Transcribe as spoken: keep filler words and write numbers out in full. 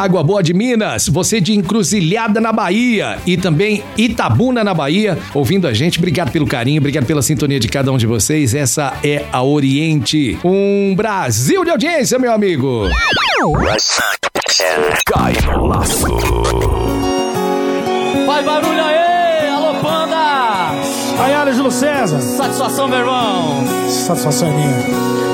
Água Boa de Minas, você de Encruzilhada na Bahia e também Itabuna na Bahia, ouvindo a gente. Obrigado pelo carinho, obrigado pela sintonia de cada um de vocês. Essa é a Oriente, um Brasil de audiência, meu amigo. Cai no laço. Faz barulho aí, alô Panda! Aí, Júlio César. Satisfação, meu irmão. Satisfação é minha.